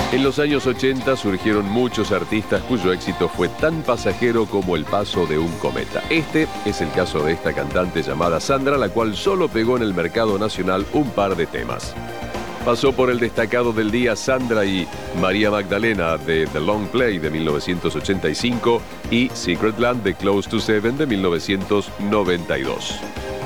En los años 80 surgieron muchos artistas cuyo éxito fue tan pasajero como el paso de un cometa. Este es el caso de esta cantante llamada Sandra, la cual solo pegó en el mercado nacional un par de temas. Pasó por el destacado del día Sandra y María Magdalena de The Long Play de 1985 y Secret Land de Close to Seven de 1992.